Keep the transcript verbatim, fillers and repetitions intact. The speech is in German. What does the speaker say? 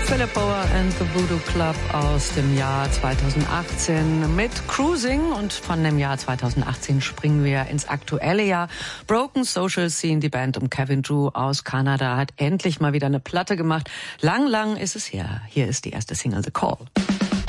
Philip Bower and the Voodoo Club aus dem Jahr zweitausendachtzehn mit Cruising. Und von dem Jahr zweitausendachtzehn springen wir ins aktuelle Jahr. Broken Social Scene, die Band um Kevin Drew aus Kanada, hat endlich mal wieder eine Platte gemacht. Lang, lang ist es her. Hier ist die erste Single, The Call.